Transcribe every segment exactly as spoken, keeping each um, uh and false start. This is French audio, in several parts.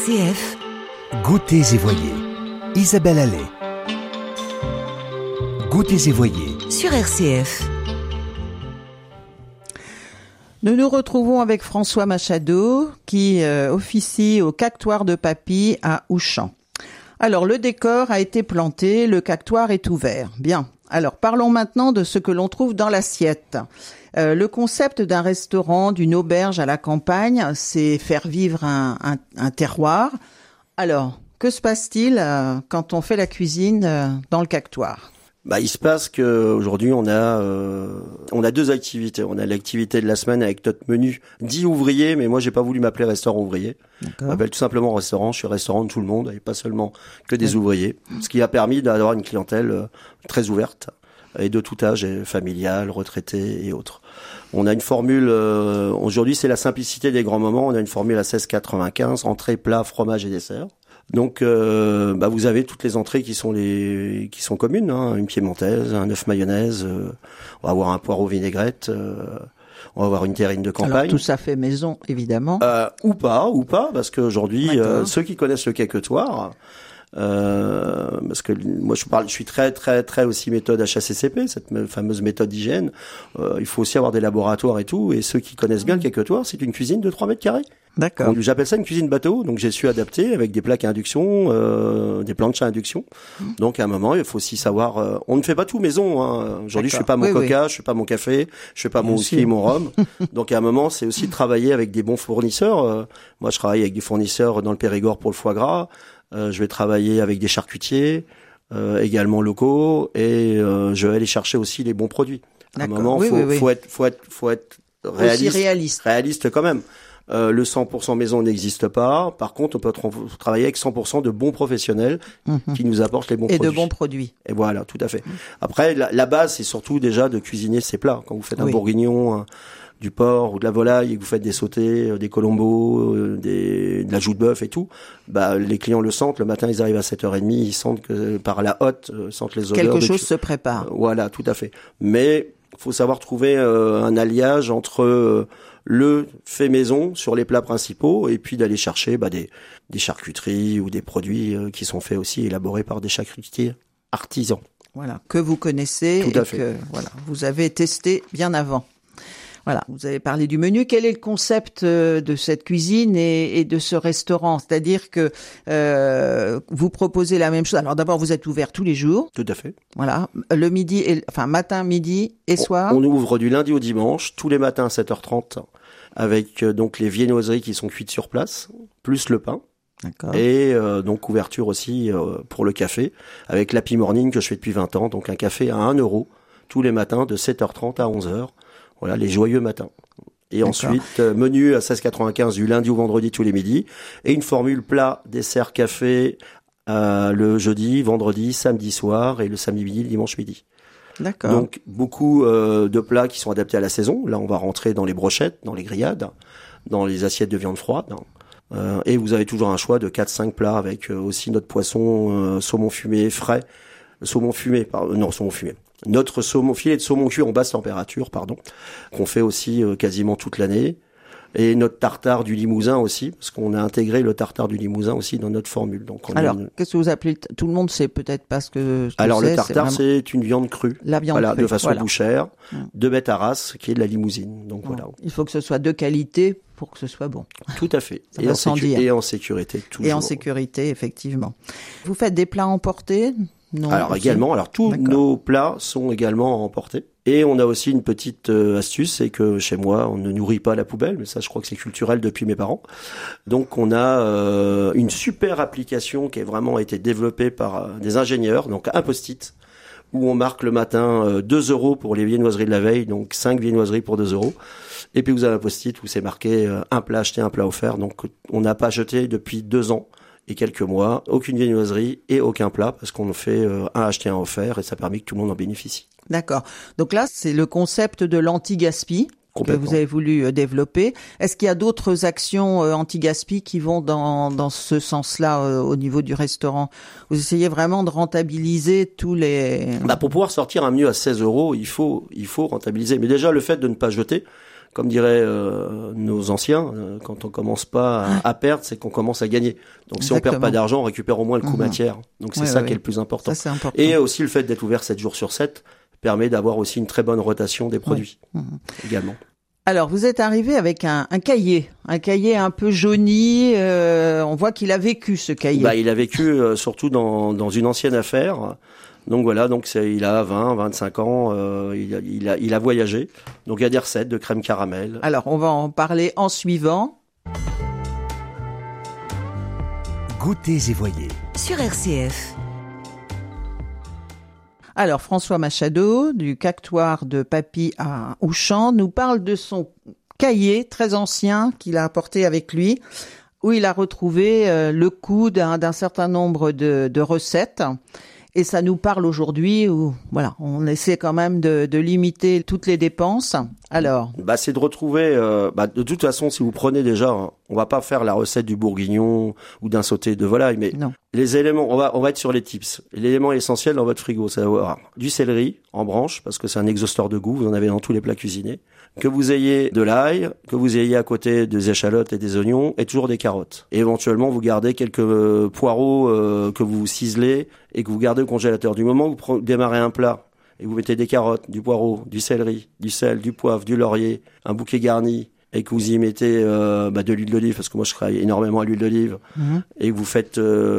C F. Goûtez et voyez. Isabelle Allais. Goûtez et voyez. Sur R C F. Nous nous retrouvons avec François Machado qui euh, officie au cactoire de Papy à Auchan. Alors, le décor a été planté, le cactoire est ouvert. Bien. Alors, parlons maintenant de ce que l'on trouve dans l'assiette. Euh, le concept d'un restaurant, d'une auberge à la campagne, c'est faire vivre un, un, un terroir. Alors, que se passe-t-il euh, quand on fait la cuisine euh, dans le cactoire ? Bah, il se passe qu'aujourd'hui on a euh, on a deux activités. On a l'activité de la semaine avec notre menu dit ouvrier, mais moi j'ai pas voulu m'appeler restaurant ouvrier. D'accord. Je m'appelle tout simplement restaurant. Je suis restaurant de tout le monde et pas seulement que des oui. ouvriers. Ce qui a permis d'avoir une clientèle euh, très ouverte et de tout âge, et familial, retraité et autres. On a une formule euh, aujourd'hui, c'est la simplicité des grands moments. On a une formule à seize quatre-vingt-quinze, entrée, plat, fromage et dessert. Donc, euh, bah, vous avez toutes les entrées qui sont les qui sont communes, hein, une piémontaise, un œuf mayonnaise, euh, on va avoir un poireau vinaigrette, euh, on va avoir une terrine de campagne. Alors tout ça fait maison, évidemment. Euh, ou pas, ou pas, parce qu'aujourd'hui, euh, ceux qui connaissent le quéquetoire, euh, parce que moi je parle, je suis très très très aussi méthode H A C C P, cette fameuse méthode d'hygiène. Euh, il faut aussi avoir des laboratoires et tout, et ceux qui connaissent bien le quéquetoire, c'est une cuisine de trois mètres carrés. D'accord. Donc, j'appelle ça une cuisine bateau. Donc j'ai su adapter avec des plaques à induction, euh, des planches à induction. Mmh. Donc à un moment, il faut aussi savoir. Euh, on ne fait pas tout maison. Hein. Aujourd'hui, D'accord. je fais pas mon oui, coca, oui. je fais pas mon café, je fais pas mon whisky et mon rhum. Donc à un moment, c'est aussi de travailler avec des bons fournisseurs. Euh, moi, je travaille avec des fournisseurs dans le Périgord pour le foie gras. Euh, je vais travailler avec des charcutiers euh, également locaux, et euh, je vais aller chercher aussi les bons produits. D'accord. À un moment, oui, faut, oui, oui. faut être, faut être, faut être réaliste, aussi réaliste, réaliste quand même. Euh, le cent pour cent maison n'existe pas. Par contre, on peut tra- travailler avec cent pour cent de bons professionnels mmh. qui nous apportent les bons et produits. Et de bons produits. Et voilà, tout à fait. Mmh. Après, la, la base, c'est surtout déjà de cuisiner ses plats. Quand vous faites un oui. bourguignon, un, du porc ou de la volaille, et que vous faites des sautés, euh, des colombos, euh, des, de la joue de bœuf et tout, bah, les clients le sentent. Le matin, ils arrivent à sept heures trente, ils sentent que par la hotte, euh, sentent les odeurs. Quelque chose cu- se prépare. Euh, voilà, tout à fait. Mais il faut savoir trouver euh, un alliage entre euh, le fait maison sur les plats principaux et puis d'aller chercher bah, des, des charcuteries ou des produits euh, qui sont faits aussi, élaborés par des charcutiers artisans. Voilà, que vous connaissez Tout à et fait. que voilà, vous avez testé bien avant. Voilà, vous avez parlé du menu. Quel est le concept de cette cuisine et, et de ce restaurant ? C'est-à-dire que euh, vous proposez la même chose. Alors d'abord, vous êtes ouvert tous les jours. Tout à fait. Voilà, le midi, et, enfin matin, midi et soir. On, on ouvre du lundi au dimanche, tous les matins à sept heures trente, avec euh, donc les viennoiseries qui sont cuites sur place, plus le pain. D'accord. Et euh, donc ouverture aussi euh, pour le café, avec l'Happy Morning que je fais depuis vingt ans. Donc un café à un euro tous les matins de sept heures trente à onze heures. Voilà, les joyeux matins. Et D'accord. ensuite, euh, menu à seize quatre-vingt-quinze du lundi au vendredi tous les midis. Et une formule plat, dessert, café euh, le jeudi, vendredi, samedi soir et le samedi midi, le dimanche midi. D'accord. Donc, beaucoup euh, de plats qui sont adaptés à la saison. Là, on va rentrer dans les brochettes, dans les grillades, dans les assiettes de viande froide. Euh, et vous avez toujours un choix de quatre cinq plats avec euh, aussi notre poisson, euh, saumon fumé frais. Saumon fumé, pardon, non, saumon fumé. Notre saumon, filet de saumon cuit en basse température, pardon, qu'on fait aussi euh, quasiment toute l'année. Et notre tartare du Limousin aussi, parce qu'on a intégré le tartare du Limousin aussi dans notre formule. Donc on Alors, une... qu'est-ce que vous appelez t- Tout le monde sait peut-être pas ce que, ce que Alors c'est. le tartare, c'est, vraiment... c'est une viande crue. La viande voilà, crue. de façon voilà. bouchère, mmh. de bête à race, qui est de la Limousine. Donc mmh. voilà. Il faut que ce soit de qualité pour que ce soit bon. Tout à fait. Ça et, va en sans sécu... dire. et en sécurité, toujours. Et en sécurité, effectivement. Vous faites des plats emportés ? Non, alors aussi. également, alors tous D'accord. nos plats sont également à emporter. Et on a aussi une petite euh, astuce, c'est que chez moi, on ne nourrit pas la poubelle, mais ça, je crois que c'est culturel depuis mes parents. Donc, on a euh, une super application qui a vraiment été développée par euh, des ingénieurs, donc un post-it, où on marque le matin euh, deux euros pour les viennoiseries de la veille, donc cinq viennoiseries pour deux euros. Et puis, vous avez un post-it où c'est marqué euh, un plat acheté, un plat offert. Donc, on n'a pas jeté depuis deux ans et quelques mois, aucune viennoiserie et aucun plat, parce qu'on fait euh, un acheté, un offert, et ça permet que tout le monde en bénéficie. D'accord. Donc là, c'est le concept de l'anti-gaspi que vous avez voulu développer. Est-ce qu'il y a d'autres actions euh, anti-gaspi qui vont dans, dans ce sens-là euh, au niveau du restaurant ? Vous essayez vraiment de rentabiliser tous les... Bah pour pouvoir sortir un menu à seize euros, il faut, il faut rentabiliser. Mais déjà, le fait de ne pas jeter, comme diraient euh, nos anciens, euh, quand on commence pas à, à perdre, c'est qu'on commence à gagner. Donc Exactement. Si on perd pas d'argent, on récupère au moins le coût mmh. matière. Donc c'est ouais, ça ouais, qui ouais. est le plus important. Ça, c'est important. Et aussi le fait d'être ouvert sept jours sur sept permet d'avoir aussi une très bonne rotation des produits ouais. mmh. également. Alors, vous êtes arrivé avec un, un cahier, un cahier un peu jauni. Euh, on voit qu'il a vécu ce cahier. Bah, il a vécu euh, surtout dans, dans une ancienne affaire. Donc voilà, donc c'est, il a vingt, vingt-cinq ans, euh, il, a, il, a, il a voyagé. Donc il y a des recettes de crème caramel. Alors, on va en parler en suivant. Goûtez et voyez. Sur R C F. Alors, François Machado, du Cactoire de Papy à Auchan, nous parle de son cahier très ancien qu'il a apporté avec lui, où il a retrouvé euh, le coût d'un, d'un certain nombre de, de recettes. Et ça nous parle aujourd'hui où, voilà, on essaie quand même de, de limiter toutes les dépenses. Alors, bah, c'est de retrouver. Euh, bah, de toute façon, si vous prenez déjà, hein, on va pas faire la recette du bourguignon ou d'un sauté de volaille, mais non. Les éléments, on va, on va être sur les tips. L'élément essentiel dans votre frigo, c'est d'avoir du céleri en branche, parce que c'est un exhausteur de goût. Vous en avez dans tous les plats cuisinés. Que vous ayez de l'ail, que vous ayez à côté des échalotes et des oignons, et toujours des carottes. Et éventuellement, vous gardez quelques euh, poireaux euh, que vous ciselez et que vous gardez au congélateur. Du moment où vous pre- démarrez un plat et vous mettez des carottes, du poireau, du céleri, du sel, du poivre, du laurier, un bouquet garni, et que vous y mettez euh, bah, de l'huile d'olive, parce que moi je travaille énormément à l'huile d'olive, mmh. et que vous faites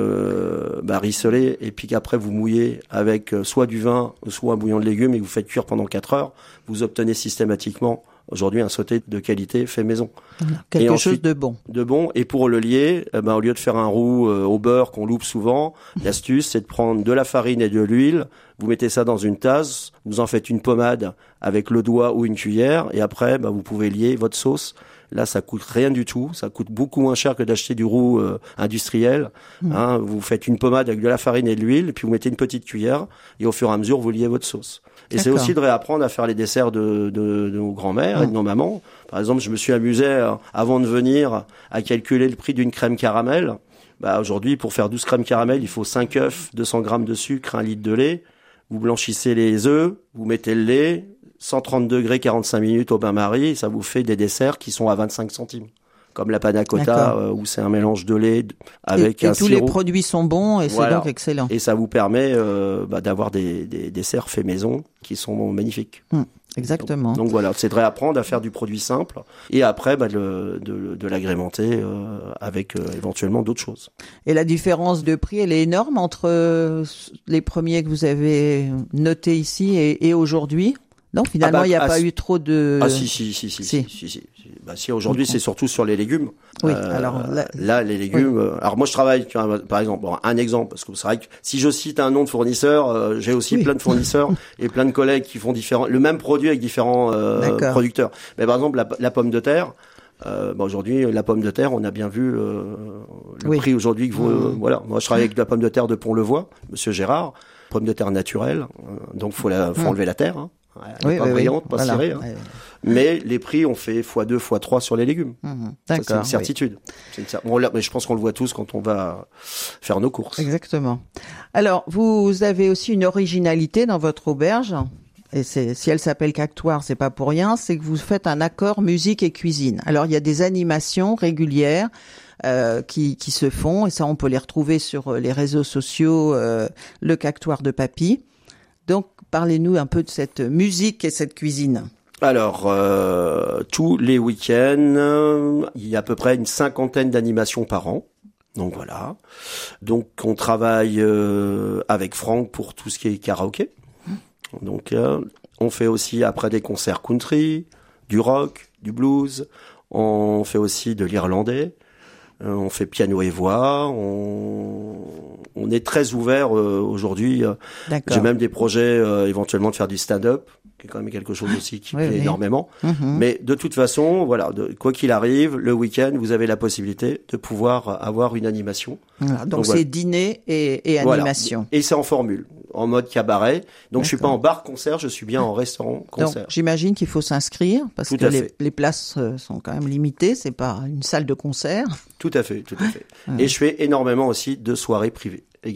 euh, bah, rissoler, et puis qu'après vous mouillez avec euh, soit du vin, soit un bouillon de légumes, et que vous faites cuire pendant quatre heures, vous obtenez systématiquement aujourd'hui un sauté de qualité fait maison. Mmh. Quelque et ensuite, chose de bon. De bon. Et pour le lier, eh ben, au lieu de faire un roux euh, au beurre qu'on loupe souvent, l'astuce c'est de prendre de la farine et de l'huile, vous mettez ça dans une tasse, vous en faites une pommade avec le doigt ou une cuillère, et après bah, vous pouvez lier votre sauce. Là, ça coûte rien du tout. Ça coûte beaucoup moins cher que d'acheter du roux euh, industriel. Mmh. Hein, vous faites une pommade avec de la farine et de l'huile, et puis vous mettez une petite cuillère, et au fur et à mesure, vous liez votre sauce. Et D'accord. c'est aussi de réapprendre à faire les desserts de, de, de nos grands-mères mmh. et de nos mamans. Par exemple, je me suis amusé, euh, avant de venir, à calculer le prix d'une crème caramel. Bah, aujourd'hui, pour faire douze crèmes caramel, il faut cinq œufs, deux cents grammes de sucre, un litre de lait. Vous blanchissez les œufs, vous mettez le lait, cent trente degrés, quarante-cinq minutes au bain-marie, ça vous fait des desserts qui sont à vingt-cinq centimes. Comme la panna cotta, euh, où c'est un mélange de lait avec et, et un tous sirop. Les produits sont bons et voilà. C'est donc excellent. Et ça vous permet euh, bah, d'avoir des, des desserts faits maison qui sont magnifiques. Mmh, exactement. Donc, donc voilà, c'est de réapprendre à faire du produit simple et après bah, de, de, de l'agrémenter euh, avec euh, éventuellement d'autres choses. Et la différence de prix, elle est énorme entre les premiers que vous avez notés ici et, et aujourd'hui? Non, finalement, il ah bah, n'y a ah, pas si... eu trop de... Ah si, si, si, si, si, si, si, si. Bah, si aujourd'hui, c'est surtout sur les légumes. Oui, euh, alors là... là, les légumes... Oui. Euh, alors moi, je travaille, tu vois, par exemple, bon, un exemple, parce que c'est vrai que si je cite un nom de fournisseur, euh, j'ai aussi oui. plein de fournisseurs et plein de collègues qui font différents, le même produit avec différents euh, producteurs. Mais par exemple, la, la pomme de terre... Euh, bah aujourd'hui, la pomme de terre, on a bien vu euh, le oui. prix aujourd'hui que vous... Mmh. Euh, voilà, moi, je travaille avec de la pomme de terre de Pont-le-Voix, Monsieur Gérard, pomme de terre naturelle, euh, donc faut la, faut mmh. enlever la terre, hein. Elle oui, pas oui, brillante, oui. pas Voilà. cirée. Hein. Ouais. Mais les prix ont fait fois deux, fois trois sur les légumes. Mmh. Ça, c'est une certitude. Oui. C'est une cer... bon, là, mais je pense qu'on le voit tous quand on va faire nos courses. Exactement. Alors, vous avez aussi une originalité dans votre auberge. Et c'est, si elle s'appelle Cactoire, c'est pas pour rien. C'est que vous faites un accord musique et cuisine. Alors, il y a des animations régulières euh, qui, qui se font. Et ça, on peut les retrouver sur les réseaux sociaux, euh, le Cactoire de Papy. Donc, parlez-nous un peu de cette musique et cette cuisine. Alors, euh, tous les week-ends, euh, il y a à peu près une cinquantaine d'animations par an. Donc voilà. Donc, on travaille euh, avec Franck pour tout ce qui est karaoké. Donc, euh, on fait aussi après des concerts country, du rock, du blues. On fait aussi de l'irlandais. Euh, on fait piano et voix. On, on est très ouvert euh, aujourd'hui. D'accord. J'ai même des projets euh, éventuellement de faire du stand-up, qui est quand même quelque chose aussi qui oui, plaît oui. énormément. Mmh. Mais de toute façon, voilà, de, quoi qu'il arrive, le week-end, vous avez la possibilité de pouvoir avoir une animation. Voilà, donc, donc c'est voilà. Dîner et, et animation. Voilà. Et c'est en formule, en mode cabaret. Donc D'accord. je suis pas en bar-concert, je suis bien en restaurant-concert. Donc j'imagine qu'il faut s'inscrire parce tout que les, les places sont quand même limitées. C'est pas une salle de concert. Tout à fait, tout à fait. Mmh. Et je fais énormément aussi de soirées privées également.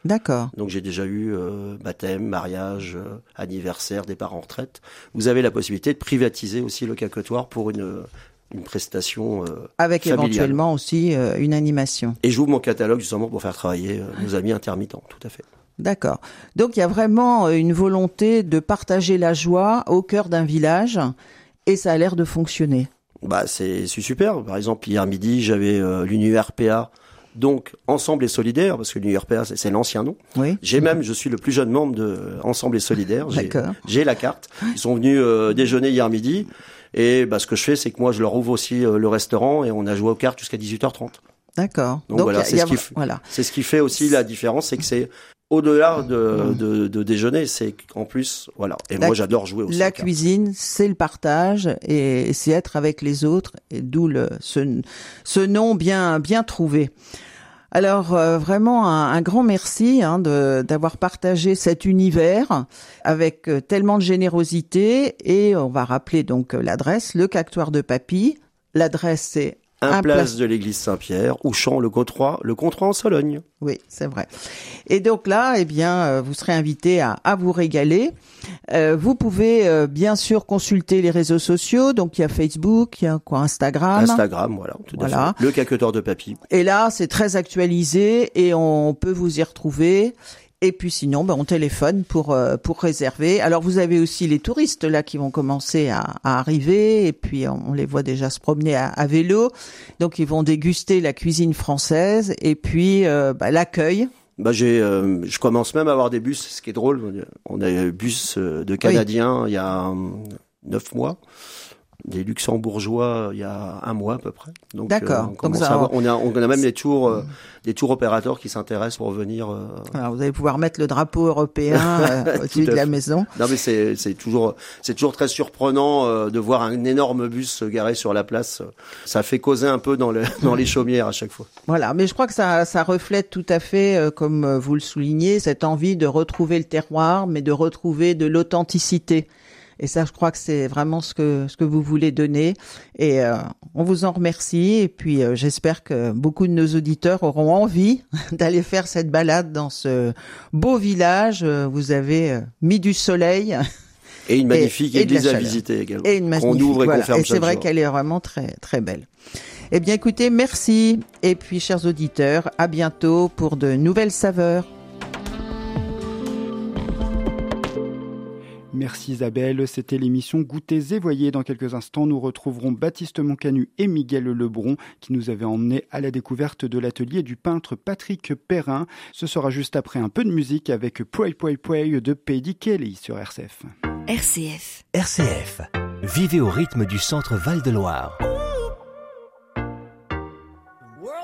D'accord. Donc j'ai déjà eu euh, baptême, mariage, euh, anniversaire, départ en retraite. Vous avez la possibilité de privatiser aussi le caquetoire pour une une prestation euh, avec familiale. Éventuellement aussi euh, une animation. Et j'ouvre mon catalogue justement pour faire travailler euh, nos amis intermittents, tout à fait. D'accord. Donc il y a vraiment une volonté de partager la joie au cœur d'un village et ça a l'air de fonctionner. Bah c'est, c'est super. Par exemple, hier midi, j'avais euh, l'U N U R P A, donc Ensemble et Solidaire, parce que l'U N U R P A, c'est, c'est l'ancien nom. Oui. J'ai même, je suis le plus jeune membre de Ensemble et Solidaire. J'ai, D'accord. j'ai la carte. Ils sont venus euh, déjeuner hier midi. Et bah, ce que je fais, c'est que moi, je leur ouvre aussi euh, le restaurant et on a joué aux cartes jusqu'à dix-huit heures trente. D'accord. Donc, Donc voilà, y a, c'est, y a, ce qui f... voilà. c'est ce qui fait aussi la différence, c'est que c'est au-delà de, de, de déjeuner, c'est qu'en plus, voilà. Et la, moi, j'adore jouer aussi. La cuisine, c'est le partage et c'est être avec les autres, et d'où le, ce, ce nom bien, bien trouvé. Alors euh, vraiment un, un grand merci hein, de, d'avoir partagé cet univers avec euh, tellement de générosité et on va rappeler donc euh, l'adresse, le Cactoire de Papy. L'adresse c'est un place, place de l'église Saint-Pierre, Auchan, le Controis, le Controis en Sologne. Oui, c'est vrai. Et donc là, eh bien, euh, vous serez invité à, à vous régaler. Euh, vous pouvez euh, bien sûr consulter les réseaux sociaux. Donc il y a Facebook, il y a quoi, Instagram. Instagram, voilà, tout voilà. à fait. Le Caquetoire de Papy. Et là, c'est très actualisé et on peut vous y retrouver. Et puis sinon, ben, on téléphone pour euh, pour réserver. Alors vous avez aussi les touristes là qui vont commencer à, à arriver et puis on les voit déjà se promener à, à vélo. Donc ils vont déguster la cuisine française et puis euh, bah, l'accueil. Bah j'ai, euh, je commence même à avoir des bus. Ce qui est drôle, on a un bus de Canadiens oui. il y a neuf mois. Des Luxembourgeois il y a un mois à peu près. Donc, D'accord. Euh, on, Donc ça, avoir, on a on a même des tours euh, des tours opérateurs qui s'intéressent pour venir. Euh... Alors vous allez pouvoir mettre le drapeau européen euh, au-dessus de la maison. Non mais c'est c'est toujours c'est toujours très surprenant euh, de voir un énorme bus garé sur la place. Ça fait causer un peu dans le dans les chaumières à chaque fois. Voilà, mais je crois que ça ça reflète tout à fait euh, comme vous le soulignez cette envie de retrouver le terroir, mais de retrouver de l'authenticité. Et ça, je crois que c'est vraiment ce que ce que vous voulez donner. Et euh, on vous en remercie. Et puis, euh, j'espère que beaucoup de nos auditeurs auront envie d'aller faire cette balade dans ce beau village. Vous avez euh, mis du soleil. Et une magnifique et, église et à visiter également. Et une magnifique, qu'on ouvre et voilà. qu'on ferme Et c'est vrai jour. qu'elle est vraiment très très belle. Eh bien, écoutez, merci. Et puis, chers auditeurs, à bientôt pour de nouvelles saveurs. Merci Isabelle, c'était l'émission Goûtez et Voyez. Dans quelques instants, nous retrouverons Baptiste Moncanu et Miguel Lebron qui nous avaient emmenés à la découverte de l'atelier du peintre Patrick Perrin. Ce sera juste après un peu de musique avec Pouay Pouay Pouay de Paddy Kelly sur R C F. R C F. R C F. Vivez au rythme du centre Val de Loire.